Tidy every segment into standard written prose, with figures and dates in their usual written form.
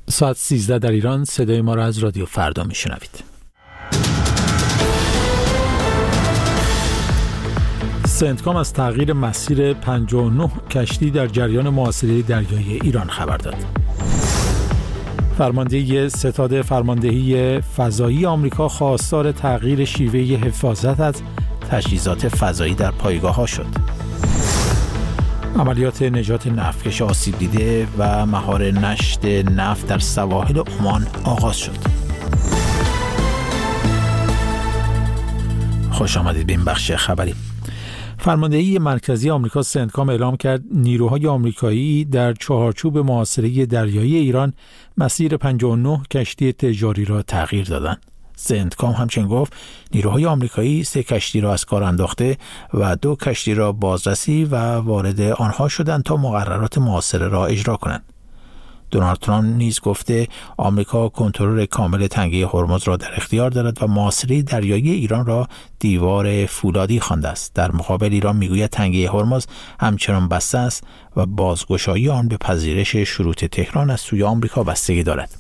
ساعت 13 در ایران. صدای ما را از رادیو فردا میشنوید. سنتکام از تغییر مسیر 59 کشتی در جریان محاصره دریایی ایران خبر داد. فرماندهی ستاد فرماندهی فضایی آمریکا خواستار تغییر شیوه حفاظت از تجهیزات فضایی در پایگاه‌ها شد. عملیات نجات نفتکش آسیب دیده و مهار نشت نفت در سواحل عمان آغاز شد. خوش آمدید به این بخش خبری. فرماندهی مرکزی آمریکا سنتکام اعلام کرد نیروهای آمریکایی در چهارچوب محاصره دریایی ایران مسیر 59 کشتی تجاری را تغییر دادند. سنتکام همچنین گفت نیروهای آمریکایی 3 کشتی را از کار انداخته و 2 کشتی را بازرسی و وارد آنها شدند تا مقررات محاصره را اجرا کنند. دونالد ترامپ نیز گفته آمریکا کنترل کامل تنگه هرمز را در اختیار دارد و محاصره دریایی ایران را دیوار فولادی خوانده است. در مقابل ایران میگوید تنگه هرمز همچنان بسته است و بازگشایی آن به پذیرش شروط تهران از سوی آمریکا بستگی دارد.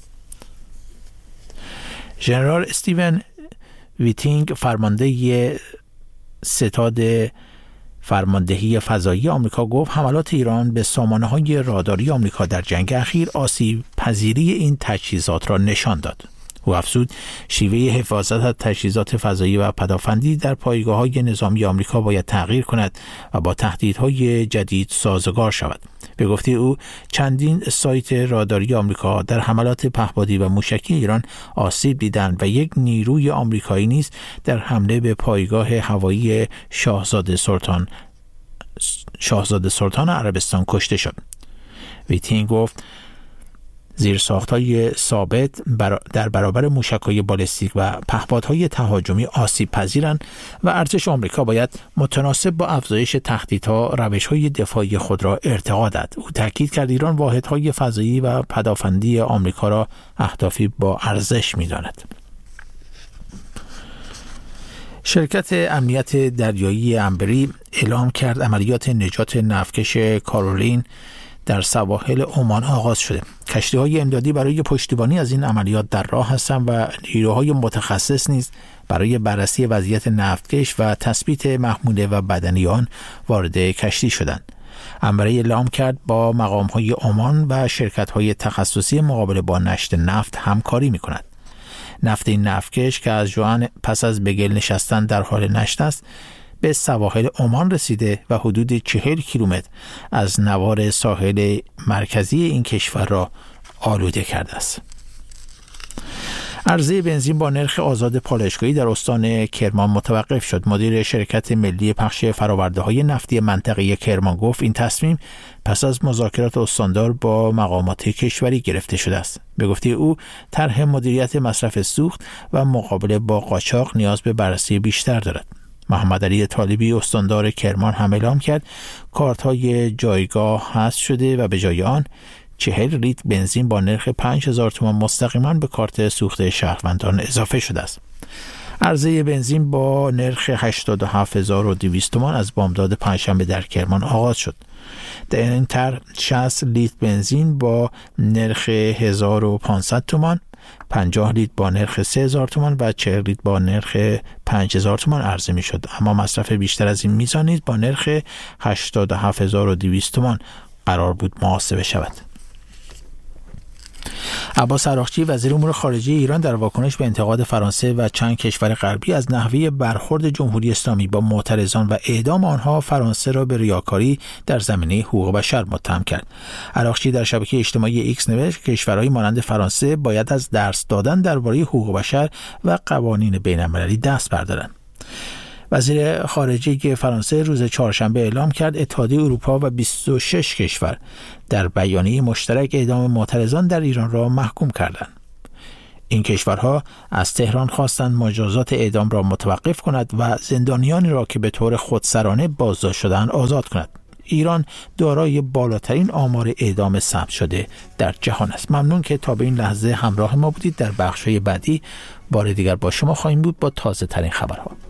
ژنرال استیون ویتینگ فرمانده ستاد فرماندهی فضایی آمریکا گفت حملات ایران به سامانه‌های راداری آمریکا در جنگ اخیر آسیب پذیری این تجهیزات را نشان داد. او افزود شیوه حفاظت از تجهیزات فضایی و پدافندی در پایگاه‌های نظامی آمریکا باید تغییر کند و با تهدیدهای جدید سازگار شود. به گفته او چندین سایت راداری آمریکا در حملات پهپادی و موشکی ایران آسیب دیدند و یک نیروی آمریکایی نیز در حمله به پایگاه هوایی شاهزاده سلطان عربستان کشته شد. ویتینگ گفت زیرساخت‌های ثابت در برابر موشک‌های بالستیک و پهپادهای تهاجمی آسیب پذیرند و ارتش آمریکا باید متناسب با افزایش تهدیدها روش‌های دفاعی خود را ارتقا دهد. او تاکید کرد ایران واحدهای فضایی و پدافندی آمریکا را اهدافی با ارزش می‌داند. شرکت امنیت دریایی امبری اعلام کرد عملیات نجات نفتکش کارولین در سواحل عمان آغاز شده. کشتی‌های امدادی برای پشتیبانی از این عملیات در راه هستند و نیروهای متخصص نیز برای بررسی وضعیت نفتکش و تثبیت محموله و بدنی آن وارد کشتی شدند. امبری اعلام کرد با مقام‌های عمان و شرکت‌های تخصصی مقابله با نشت نفت همکاری می‌کند. نفت این نفتکش که از ژوئن پس از بگل نشستن در حال نشت است، به سواحل عمان رسیده و حدود 40 کیلومتر از نوار ساحل مرکزی این کشور را آلوده کرده است. عرضه بنزین با نرخ آزاد پالایشگاهی در استان کرمان متوقف شد. مدیر شرکت ملی پخش فرآورده‌های نفتی منطقه کرمان گفت این تصمیم پس از مذاکرات استاندار با مقامات کشوری گرفته شده است. به گفته او طرح مدیریت مصرف سوخت و مقابله با قاچاق نیاز به بررسی بیشتر دارد. محمد علی طالبی استاندار کرمان هم اعلام کرد کارت‌های جایگاه حذف شده و به جای آن 40 لیتر بنزین با نرخ 5000 تومان مستقیما به کارت سوخت شهروندان اضافه شده است. عرضه بنزین با نرخ 87200 تومان از بامداد پنجشنبه در کرمان آغاز شد. در این طرح 60 لیتر بنزین با نرخ 1500 تومان، 50 لیتر با نرخ 3000 تومان و 40 لیتر با نرخ 5000 تومان عرضه می شد. اما مصرف بیشتر از این میزان نیز با نرخ 87200 تومان قرار بود محاسبه شود. عباس عراقچی وزیر امور خارجه ایران در واکنش به انتقاد فرانسه و چند کشور غربی از نحوه برخورد جمهوری اسلامی با معترضان و اعدام آنها فرانسه را به ریاکاری در زمینه حقوق بشر متهم کرد. عراقچی در شبکه اجتماعی ایکس نوشت کشورهای مانند فرانسه باید از درس دادن درباره حقوق بشر و قوانین بین‌المللی دست بردارند. وزیر خارجه فرانسه روز چهارشنبه اعلام کرد اتحادیه اروپا و 26 کشور در بیانیه مشترک اعدام معترضان در ایران را محکوم کردند. این کشورها از تهران خواستند مجازات اعدام را متوقف کند و زندانیانی را که به طور خودسرانه بازداشت شدند آزاد کند. ایران دارای بالاترین آمار اعدام ثبت شده در جهان است. ممنون که تا به این لحظه همراه ما بودید. در بخش‌های بعدی بار دیگر با شما خواهیم بود با تازه ترین خبرها.